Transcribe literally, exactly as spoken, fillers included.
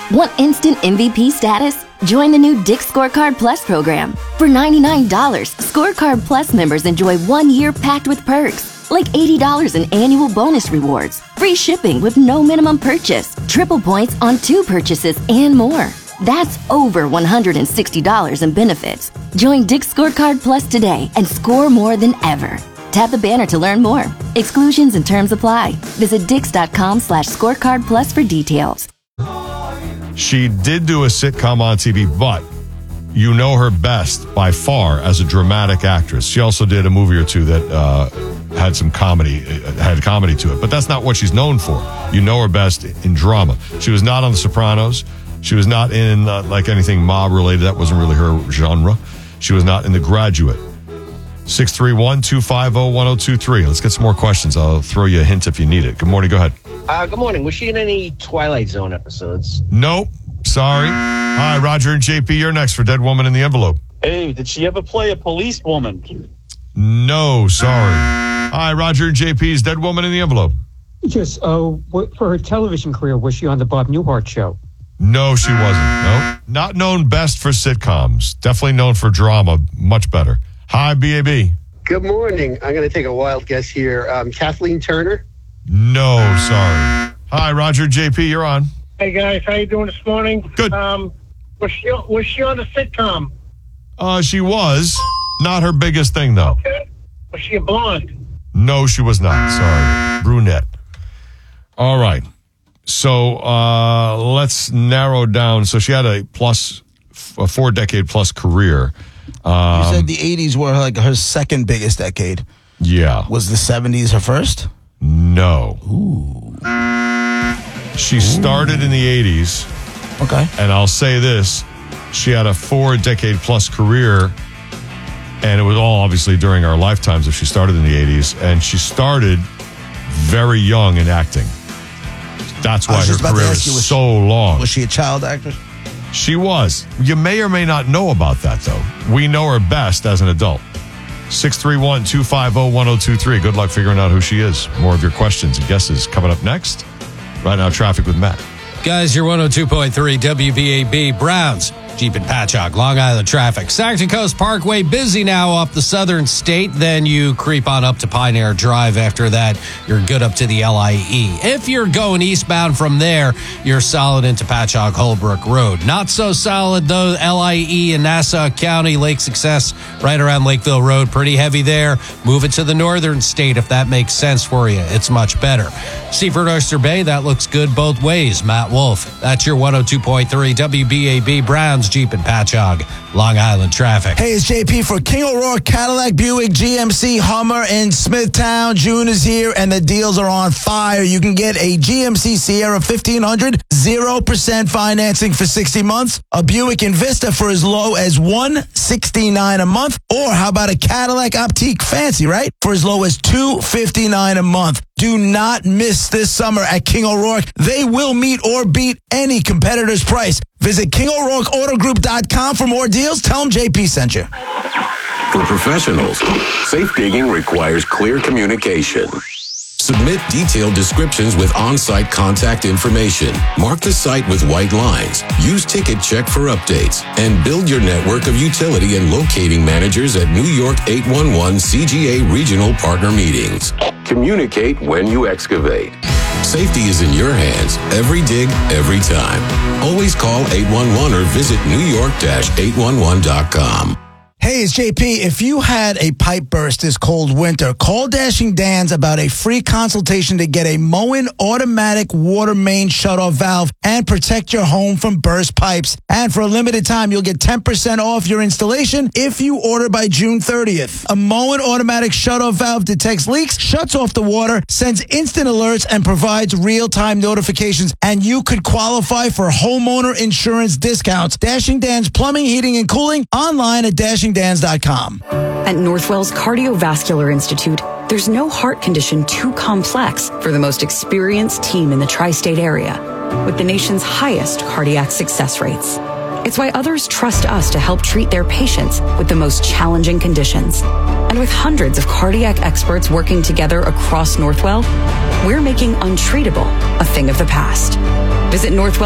Want instant M V P status? Join the new Dick's Scorecard Plus program. For ninety-nine dollars, Scorecard Plus members enjoy one year packed with perks, like eighty dollars in annual bonus rewards, free shipping with no minimum purchase, triple points on two purchases, and more. That's over one hundred sixty dollars in benefits. Join Dick's Scorecard Plus today and score more than ever. Tap the banner to learn more. Exclusions and terms apply. Visit dix.com slash scorecard plus for details. She did do a sitcom on T V, but you know her best by far as a dramatic actress. She also did a movie or two that uh, had some comedy, had comedy to it, but that's not what she's known for. You know her best in drama. She was not on The Sopranos. She was not in uh, like anything mob related. That wasn't really her genre. She was not in The Graduate. six three one, two five zero, one zero two three. Let's get some more questions. I'll throw you a hint if you need it. Good morning. Go ahead. Uh, good morning. Was she in any Twilight Zone episodes? Nope. Sorry. Hi, Roger and J P. You're next for Dead Woman in the Envelope. Hey, did she ever play a police woman? No, sorry. Hi, Roger and J P's Dead Woman in the Envelope. Just, uh, what, for her television career, was she on the Bob Newhart show? No, she wasn't. No. Not known best for sitcoms. Definitely known for drama. Much better. Hi, B A B. Good morning. I'm going to take a wild guess here. Um, Kathleen Turner? No, sorry. Hi, Roger J P. You're on. Hey, guys. How you doing this morning? Good. Um, was she, was she on the sitcom? Uh, she was. Not her biggest thing, though. Okay. Was she a blonde? No, she was not. Sorry. Brunette. All right. So uh, let's narrow down. So she had a plus, a four decade plus career. Um, you said the eighties were like her second biggest decade. Yeah. Was the seventies her first? No. Ooh. She started in the eighties. Okay. And I'll say this. She had a four decade plus career. And it was all obviously during our lifetimes if she started in the eighties. And she started very young in acting. That's why her career is you, was so she, long. Was she a child actress? She was. You may or may not know about that, though. We know her best as an adult. six three one, two five zero, one zero two three. Good luck figuring out who she is. More of your questions and guesses coming up next. Right now, traffic with Matt. Guys, you're one oh two point three W B A B. Browns, Jeep and Patchogue, Long Island traffic. Saxon Coast Parkway busy now up the southern state. Then you creep on up to Pioneer Drive. After that, you're good up to the L I E. If you're going eastbound from there, you're solid into Patchogue Holbrook Road. Not so solid, though, L I E in Nassau County, Lake Success, right around Lakeville Road. Pretty heavy there. Move it to the northern state if that makes sense for you. It's much better. Seaford Oyster Bay, that looks good both ways. Matt Wolf, that's your one oh two point three W B A B. Browns, Jeep and Patchogue, Long Island traffic. Hey, it's J P for King O'Rourke, Cadillac, Buick, G M C, Hummer in Smithtown. June is here and the deals are on fire. You can get a G M C Sierra fifteen hundred, zero percent financing for sixty months, a Buick Envista for as low as one hundred sixty-nine dollars a month, or how about a Cadillac Optique, fancy, right? For as low as two hundred fifty-nine dollars a month. Do not miss this summer at King O'Rourke. They will meet or beat any competitor's price. Visit king o'rourke auto group dot com for more deals. Tell them J P sent you. For professionals, safe digging requires clear communication. Submit detailed descriptions with on-site contact information. Mark the site with white lines. Use Ticket Check for updates. And build your network of utility and locating managers at New York eight one one C G A regional partner meetings. Communicate when you excavate. Safety is in your hands. Every dig, every time. Always call eight one one or visit new york dash eight one one dot com. Hey, it's J P. If you had a pipe burst this cold winter, call Dashing Dan's about a free consultation to get a Moen automatic water main shutoff valve and protect your home from burst pipes. And for a limited time, you'll get ten percent off your installation if you order by June thirtieth. A Moen automatic shutoff valve detects leaks, shuts off the water, sends instant alerts, and provides real-time notifications. And you could qualify for homeowner insurance discounts. Dashing Dan's Plumbing, Heating, and Cooling, online at dashing dans dot com. At Northwell's Cardiovascular Institute, there's no heart condition too complex for the most experienced team in the tri-state area, with the nation's highest cardiac success rates. It's why others trust us to help treat their patients with the most challenging conditions. And with hundreds of cardiac experts working together across Northwell, we're making untreatable a thing of the past. Visit Northwell